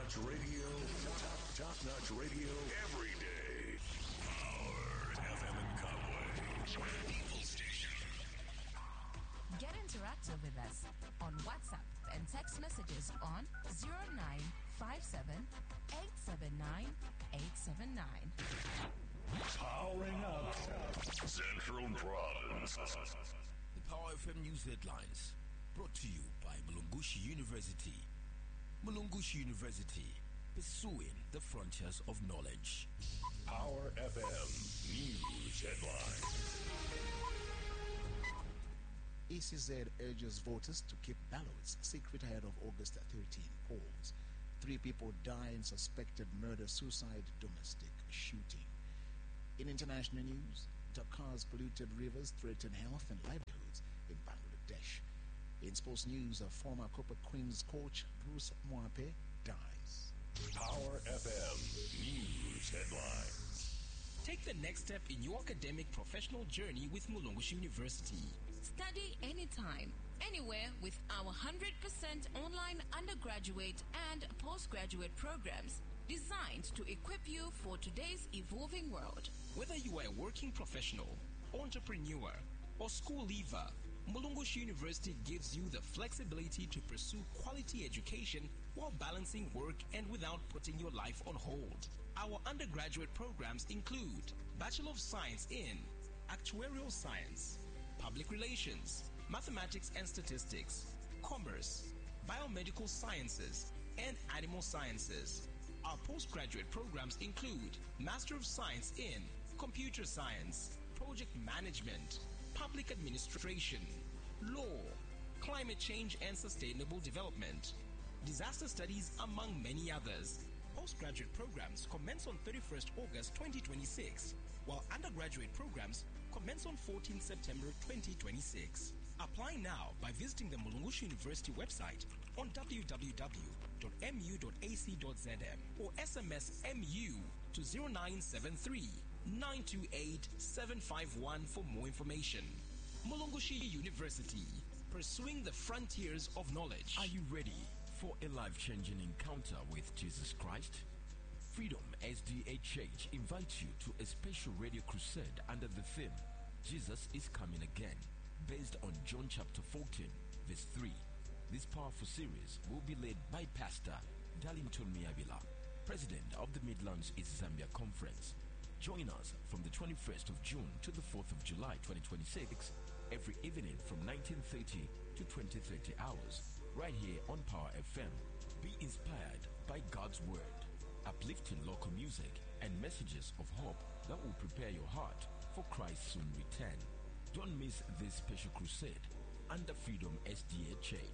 Top-notch radio. Top-notch radio every day. Power FM in Kabwe. People Station. Get interactive with us on WhatsApp and text messages on 0957 879 879. Powering up Central Province. The Power FM News Headlines brought to you by Mulungushi University. Mulungushi University, pursuing the frontiers of knowledge. Power FM News Headlines. ECZ urges voters to keep ballots secret ahead of August 13 polls. 3 people die in suspected murder-suicide domestic shooting. In international news, Dakar's polluted rivers threaten health and livelihoods in Bangladesh. In sports news, a former Copper Queens coach, Bruce Mwape, dies. Power FM News Headlines. Take the next step in your academic professional journey with Mulungushi University. Study anytime, anywhere with our 100% online undergraduate and postgraduate programs designed to equip you for today's evolving world. Whether you are a working professional, entrepreneur, or school leaver, Mulungushi University gives you the flexibility to pursue quality education while balancing work and without putting your life on hold. Our undergraduate programs include Bachelor of Science in Actuarial Science, Public Relations, Mathematics and Statistics, Commerce, Biomedical Sciences, and Animal Sciences. Our postgraduate programs include Master of Science in Computer Science, Project Management, Public Administration, Law, Climate Change and Sustainable Development, Disaster Studies, among many others. Postgraduate programs commence on 31st August 2026, while undergraduate programs commence on 14 September 2026. Apply now by visiting the Mulungushi University website on www.mu.ac.zm or SMS MU to 0973 928 751 for more information. Mulungushi University, pursuing the frontiers of knowledge. Are you ready for a life-changing encounter with Jesus Christ? Freedom SDA Church invites you to a special radio crusade under the theme, Jesus is Coming Again, based on John chapter 14, verse 3. This powerful series will be led by Pastor Darlington Miabila, President of the Midlands East Zambia Conference. Join us from the 21st of June to the 4th of July 2026, every evening from 19:30 to 20:30 hours, right here on Power FM. Be inspired by God's Word, uplifting local music, and messages of hope that will prepare your heart for Christ's soon return. Don't miss this special crusade under Freedom SDA Church.